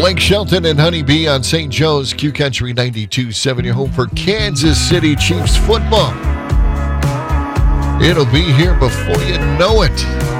Blake Shelton and Honeybee on St. Joe's, Q Country 92.7, your home for Kansas City Chiefs football. It'll be here before you know it.